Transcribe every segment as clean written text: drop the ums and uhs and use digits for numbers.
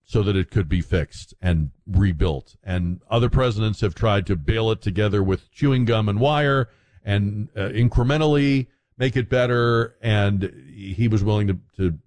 so that it could be fixed and rebuilt. And other presidents have tried to bail it together with chewing gum and wire and incrementally make it better. And he was willing to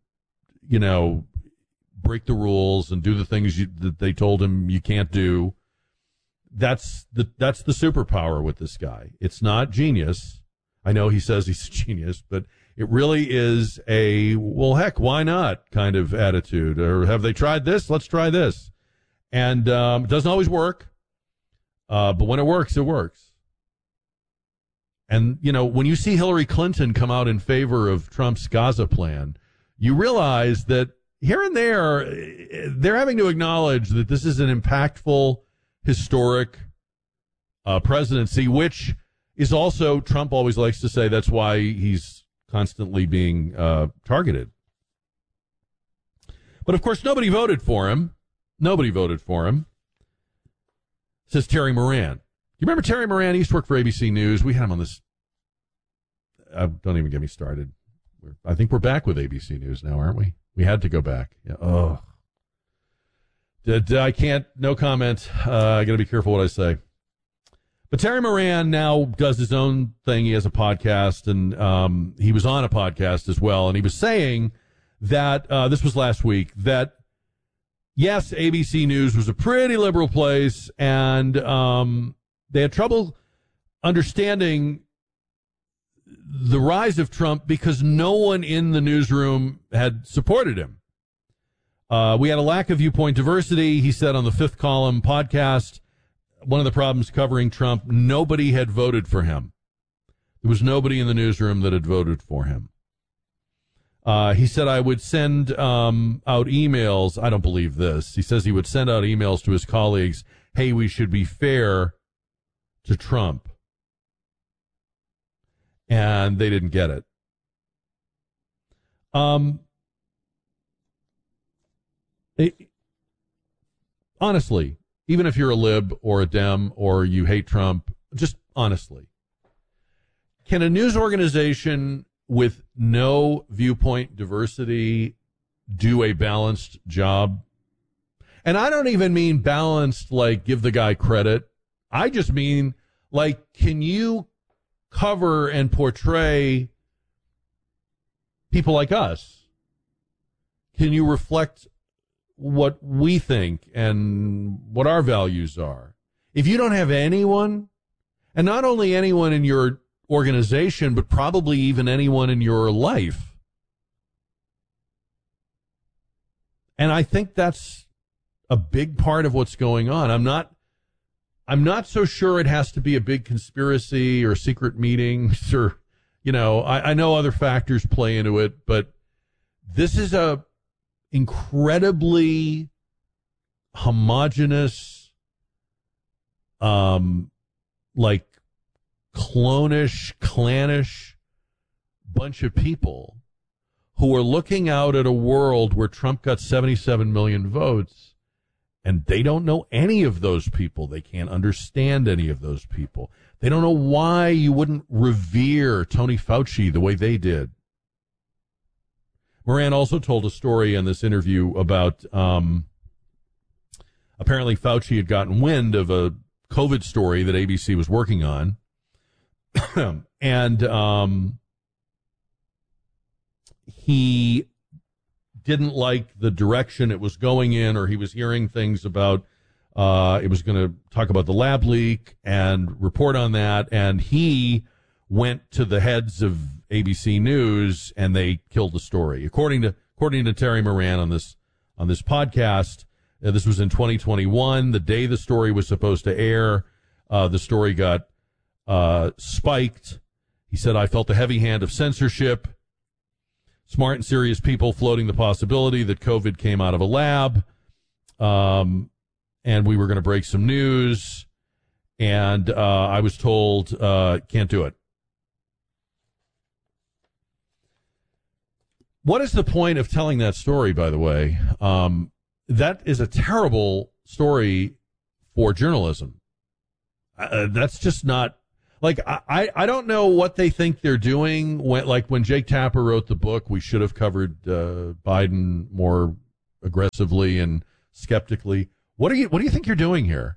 break the rules and do the things that they told him you can't do. That's the superpower with this guy. It's not genius. I know he says he's a genius, but it really is a, well, heck, why not kind of attitude. Or have they tried this? Let's try this. And it doesn't always work, but when it works, it works. And, when you see Hillary Clinton come out in favor of Trump's Gaza plan, you realize that here and there, they're having to acknowledge that this is an impactful, historic presidency, which is also, Trump always likes to say, that's why he's constantly being targeted. But, of course, nobody voted for him. Says Terry Moran. You remember Terry Moran? He used to work for ABC News. We had him on this. Don't even get me started. I think we're back with ABC News now, aren't we? We had to go back. Yeah. Oh. I can't, no comment. I got to be careful what I say. But Terry Moran now does his own thing. He has a podcast, and he was on a podcast as well. And he was saying that, this was last week, that, yes, ABC News was a pretty liberal place, and they had trouble understanding the rise of Trump because no one in the newsroom had supported him. We had a lack of viewpoint diversity, he said on the Fifth Column podcast. One of the problems covering Trump, nobody had voted for him. There was nobody in the newsroom that had voted for him. He said, I would send out emails. I don't believe this. He says he would send out emails to his colleagues. Hey, we should be fair to Trump. And they didn't get it. Honestly, even if you're a lib or a Dem or you hate Trump, just honestly, can a news organization with no viewpoint diversity do a balanced job? And I don't even mean balanced like give the guy credit. I just mean like, can you cover and portray people like us? Can you reflect what we think and what our values are? If you don't have anyone, and not only anyone in your organization, but probably even anyone in your life. And I think that's a big part of what's going on. I'm not so sure it has to be a big conspiracy or secret meetings or, I know other factors play into it, but this is a incredibly homogenous, like clonish, clannish bunch of people who are looking out at a world where Trump got 77 million votes, and they don't know any of those people. They can't understand any of those people. They don't know why you wouldn't revere Tony Fauci the way they did. Moran also told a story in this interview about apparently Fauci had gotten wind of a COVID story that ABC was working on. And he didn't like the direction it was going in, or he was hearing things about it was going to talk about the lab leak and report on that, and he went to the heads of ABC News and they killed the story. According to Terry Moran on this podcast, this was in 2021. The day the story was supposed to air, the story got spiked. He said, I felt the heavy hand of censorship. Smart and serious people floating the possibility that COVID came out of a lab. And we were going to break some news. And I was told, can't do it. What is the point of telling that story, by the way? That is a terrible story for journalism. That's just not, like, I don't know what they think they're doing. When Jake Tapper wrote the book, we should have covered Biden more aggressively and skeptically. What do you think you're doing here?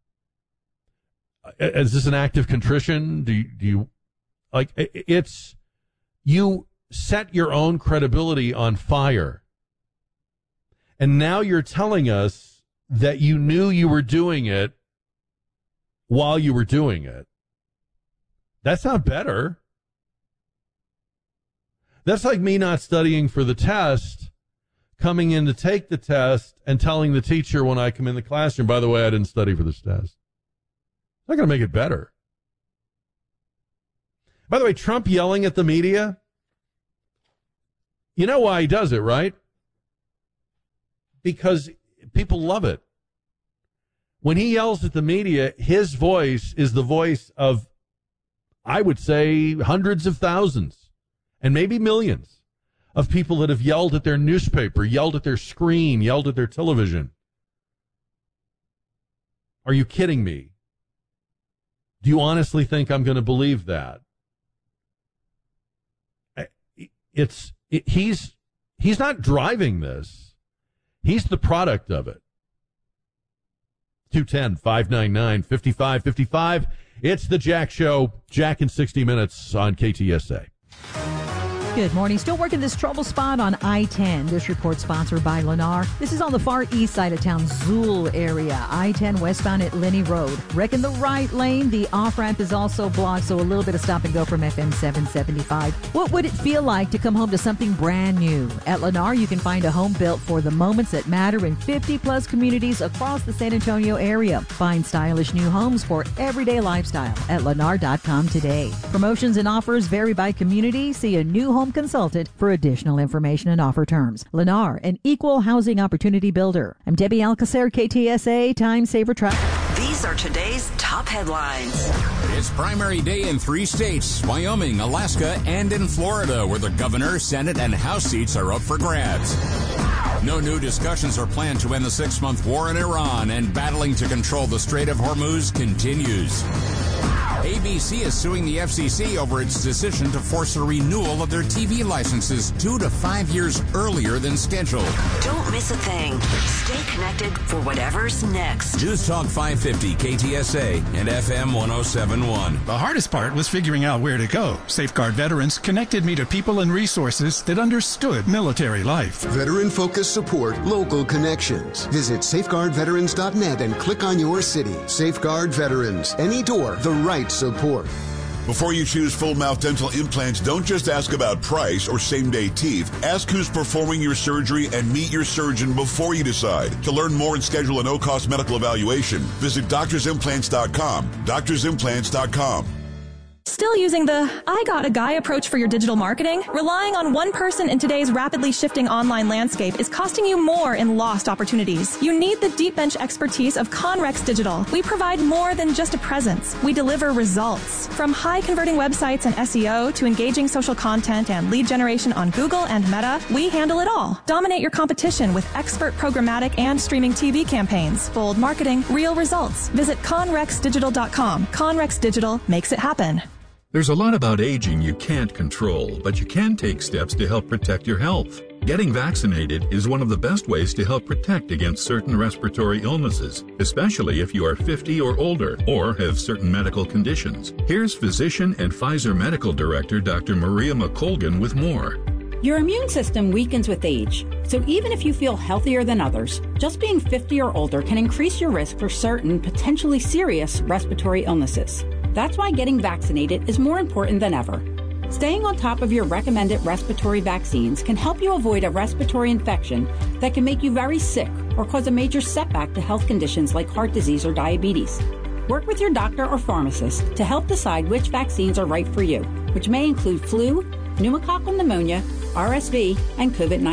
Is this an act of contrition? Do you like it's you set your own credibility on fire, and now you're telling us that you knew you were doing it while you were doing it. That's not better. That's like me not studying for the test, coming in to take the test, and telling the teacher when I come in the classroom, by the way, I didn't study for this test. It's not going to make it better. By the way, Trump yelling at the media, you know why he does it, right? Because people love it. When he yells at the media, his voice is the voice of, I would say, hundreds of thousands and maybe millions of people that have yelled at their newspaper, yelled at their screen, yelled at their television. Are you kidding me? Do you honestly think I'm going to believe that? He's not driving this. He's the product of it. 210-599-5555. It's the Jack Show. Jack in 60 Minutes on KTSA. Good morning. Still working this trouble spot on I-10. This report sponsored by Lennar. This is on the far east side of town, Zool area. I-10 westbound at Lenny Road. Wrecking the right lane. The off-ramp is also blocked, so a little bit of stop and go from FM 775. What would it feel like to come home to something brand new? At Lennar, you can find a home built for the moments that matter in 50-plus communities across the San Antonio area. Find stylish new homes for everyday lifestyle at Lennar.com today. Promotions and offers vary by community. See a new home consultant for additional information and offer terms. Lennar, an equal housing opportunity builder. I'm Debbie Alcacer, KTSA Time Saver Traffic. These are today's top headlines. It's primary day in 3 states, Wyoming, Alaska, and in Florida, where the governor, Senate, and House seats are up for grabs. No new discussions are planned to end the 6-month war in Iran, and battling to control the Strait of Hormuz continues. ABC is suing the FCC over its decision to force a renewal of their TV licenses 2 to 5 years earlier than scheduled. Don't miss a thing. Stay connected for whatever's next. News Talk 550 KTSA and FM 1071. The hardest part was figuring out where to go. Safeguard Veterans connected me to people and resources that understood military life. Veteran-focused support, local connections. Visit safeguardveterans.net and click on your city. Safeguard Veterans. Any door, the right support. Before you choose full mouth dental implants, don't just ask about price or same-day teeth. Ask who's performing your surgery and meet your surgeon before you decide. To learn more and schedule a no-cost medical evaluation, visit doctorsimplants.com. Doctorsimplants.com. Still using the I got a guy approach for your digital marketing? Relying on one person in today's rapidly shifting online landscape is costing you more in lost opportunities. You need the deep bench expertise of Conrex Digital. We provide more than just a presence. We deliver results. From high converting websites and SEO to engaging social content and lead generation on Google and Meta, we handle it all. Dominate your competition with expert programmatic and streaming TV campaigns. Bold marketing, real results. Visit conrexdigital.com. Conrex Digital makes it happen. There's a lot about aging you can't control, but you can take steps to help protect your health. Getting vaccinated is one of the best ways to help protect against certain respiratory illnesses, especially if you are 50 or older or have certain medical conditions. Here's physician and Pfizer Medical Director Dr. Maria McColgan with more. Your immune system weakens with age, so even if you feel healthier than others, just being 50 or older can increase your risk for certain potentially serious respiratory illnesses. That's why getting vaccinated is more important than ever. Staying on top of your recommended respiratory vaccines can help you avoid a respiratory infection that can make you very sick or cause a major setback to health conditions like heart disease or diabetes. Work with your doctor or pharmacist to help decide which vaccines are right for you, which may include flu, pneumococcal pneumonia, RSV, and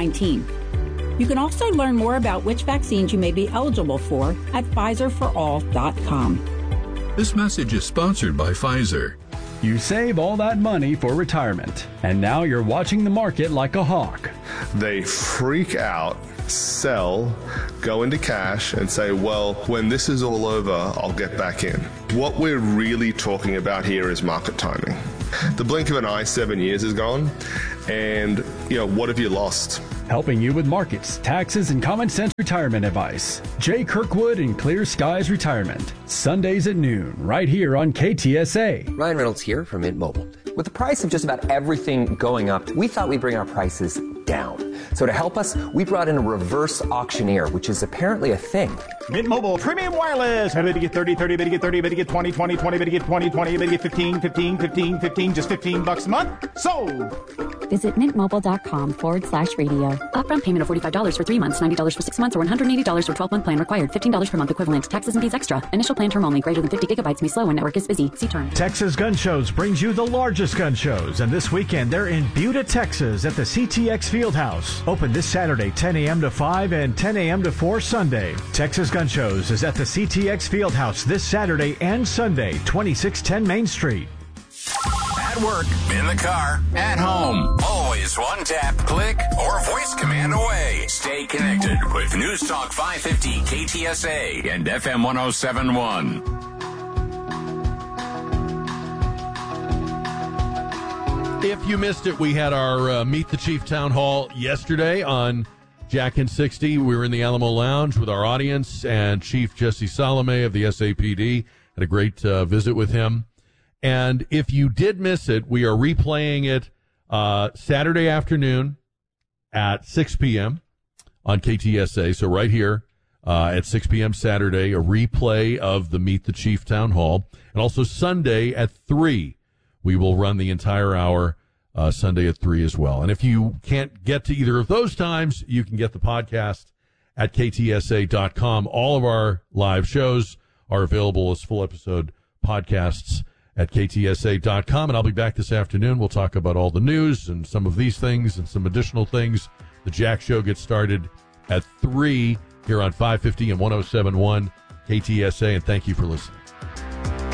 COVID-19. You can also learn more about which vaccines you may be eligible for at PfizerForAll.com. This message is sponsored by Pfizer. You save all that money for retirement, and now you're watching the market like a hawk. They freak out, sell, go into cash, and say, well, when this is all over, I'll get back in. What we're really talking about here is market timing. The blink of an eye, 7 years is gone, and what have you lost? helping you with markets, taxes, and common sense retirement advice. Jay Kirkwood and Clear Skies Retirement. Sundays at noon, right here on KTSA. Ryan Reynolds here from Mint Mobile. With the price of just about everything going up, we thought we'd bring our prices down. So to help us, we brought in a reverse auctioneer, which is apparently a thing. Mint Mobile Premium Wireless. How to get 30, 30, to get 30, to get 20, 20, 20, to get 20, 20, to get 15, 15, 15, 15, just $15 a month. Sold! Visit mintmobile.com/radio. Upfront payment of $45 for 3 months, $90 for 6 months, or $180 for 12-month plan required. $15 per month equivalent. Taxes and fees extra. Initial plan term only. Greater than 50 gigabytes may slow when network is busy. See terms. Texas Gun Shows brings you the largest gun shows, and this weekend they're in Buda, Texas at the CTX Fieldhouse. Open this Saturday 10 a.m. to 5 and 10 a.m. to 4 Sunday. Texas Gun Shows is at the CTX Fieldhouse this Saturday and Sunday, 2610 Main Street. At work, in the car, at home. Always one tap, click, or voice command away. Stay connected with News Talk 550 KTSA and FM 1071. If you missed it, we had our Meet the Chief Town Hall yesterday on Jack and 60. We were in the Alamo Lounge with our audience, and Chief Jesse Salome of the SAPD had a great visit with him. And if you did miss it, we are replaying it Saturday afternoon at 6 p.m. on KTSA. So right here at 6 p.m. Saturday, a replay of the Meet the Chief Town Hall. And also Sunday at 3. We will run the entire hour Sunday at 3 as well. And if you can't get to either of those times, you can get the podcast at ktsa.com. All of our live shows are available as full episode podcasts at ktsa.com. And I'll be back this afternoon. We'll talk about all the news and some of these things and some additional things. The Jack Show gets started at 3 here on 550 and 107.1 KTSA. And thank you for listening.